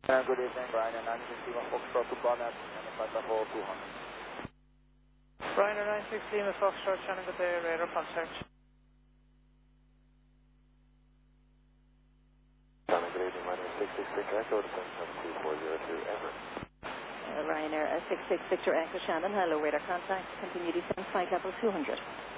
Good evening, Ryanair 916 Foxtrot to Bonnet, and Pataho 200. Ryanair 916 Foxtrot, Shannon, good day, radar contact. Shannon, good evening, Ryanair 666 Echo, descent 2402, Everett. Ryanair 666 Echo, Shannon, hello, radar contact, continue descent, flight level 200.